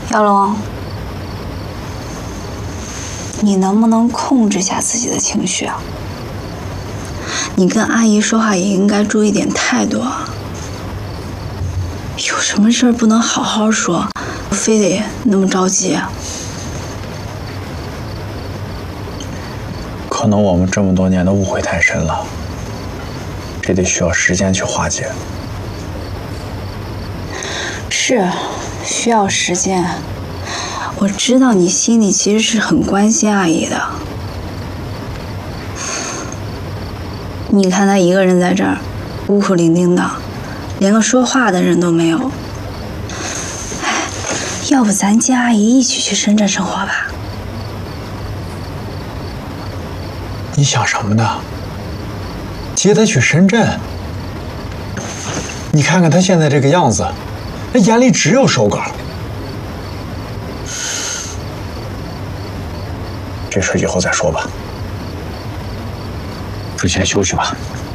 耀龙，你能不能控制下自己的情绪啊？你跟阿姨说话也应该注意点态度啊。有什么事儿不能好好说，非得那么着急啊？ 可能我们这么多年的误会太深了，这得需要时间去化解。 是，需要时间。我知道你心里其实是很关心阿姨的。你看她一个人在这儿，孤苦伶仃的，连个说话的人都没有。哎，要不咱接阿姨一起去深圳生活吧？ 你想什么呢？接他去深圳？你看看他现在这个样子，那眼里只有手稿。这事以后再说吧，你先休息吧。